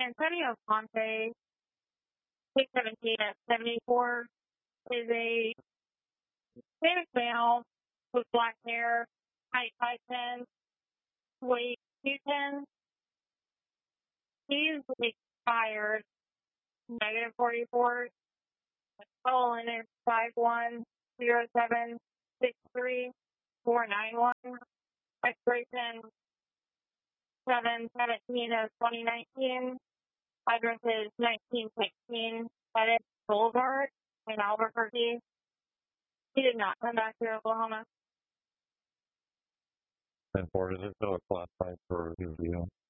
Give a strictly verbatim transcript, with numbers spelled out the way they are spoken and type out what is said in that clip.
Antonio Ponte, six seventeen at seventy-four, is a Hispanic male with black hair, height five ten, weight two ten. He's expired, negative forty-four. Call in at five one zero seven six three four nine one. Expiration seven seventeen of twenty nineteen. Address is nineteen sixteen Pettit Boulevard in Albuquerque. He did not come back to Oklahoma. And for is it still a class five for review?